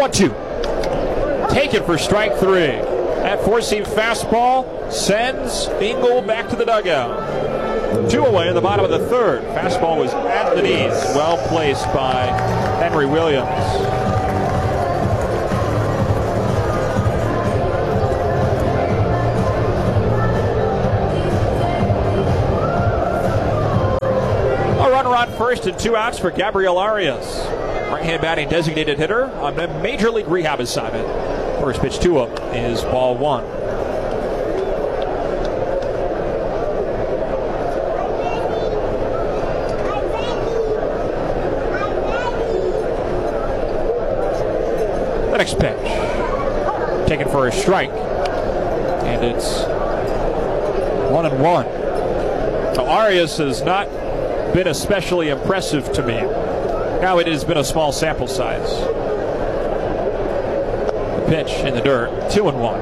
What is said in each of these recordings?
1-2. Taken for strike 3. That four-seam fastball sends Engel back to the dugout. 2 away in the bottom of the third. Fastball was at the knees. Well placed by Henry Williams. A runner on first and 2 outs for Gabriel Arias. Right-hand batting designated hitter on a major league rehab assignment. First pitch to him is ball 1. The next pitch taken for a strike, and it's 1-1. Now, Arias has not been especially impressive to me. Now it has been a small sample size. The pitch in the dirt, 2-1.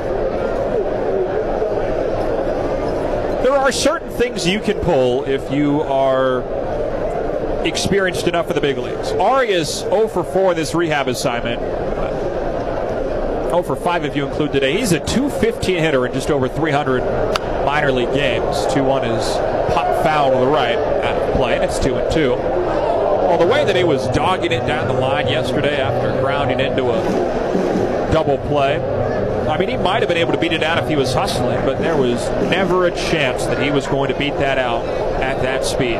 There are certain things you can pull if you are experienced enough for the big leagues. Arias 0 for 4 in this rehab assignment. 0 for 5 if you include today. He's a .215 hitter in just over 300 minor league games. 2-1 is pop foul to the right out of play, and it's 2-2. Well, the way that he was dogging it down the line yesterday after grounding into a double play, I mean, he might have been able to beat it out if he was hustling, but there was never a chance that he was going to beat that out at that speed.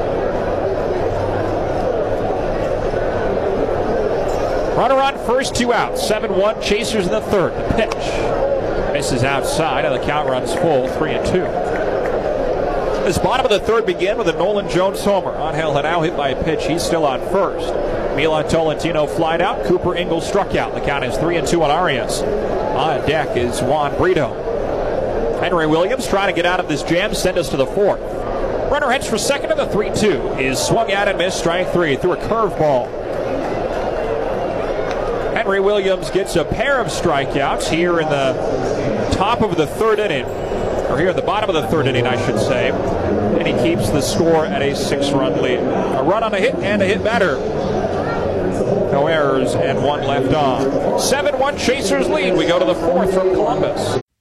Runner on first, 2 outs. 7-1, chasers in the third. The pitch misses outside, and the count runs full, 3-2. This bottom of the third began with a Nolan Jones homer. Angel Henao hit by a pitch. He's still on first. Milan Tolentino flied out. Cooper Engel struck out. The count is 3-2 on Arias. On deck is Juan Brito. Henry Williams trying to get out of this jam, send us to the fourth. Runner heads for second, and the 3-2 is swung out and missed, strike 3 through a curveball. Henry Williams gets a pair of strikeouts here in the top of the third inning. Or here at the bottom of the third inning, I should say. And he keeps the score at a 6-run lead. A run on a hit and a hit batter. No errors and 1 left on. 7-1 chasers lead. We go to the fourth from Columbus.